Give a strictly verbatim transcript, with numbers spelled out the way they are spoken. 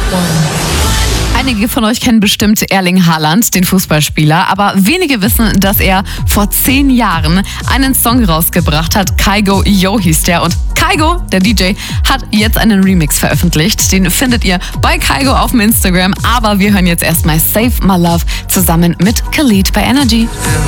Einige von euch kennen bestimmt Erling Haaland, den Fußballspieler, aber wenige wissen, dass er vor zehn Jahren einen Song rausgebracht hat. Kygo Yo hieß der, und Kygo, der D J, hat jetzt einen Remix veröffentlicht. Den findet ihr bei Kygo auf dem Instagram, aber wir hören jetzt erstmal Save My Love zusammen mit Khalid bei Energy.